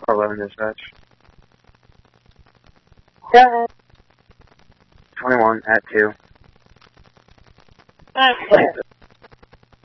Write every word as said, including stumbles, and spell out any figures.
eleven dispatch. Go ahead. twenty-one at two. Okay.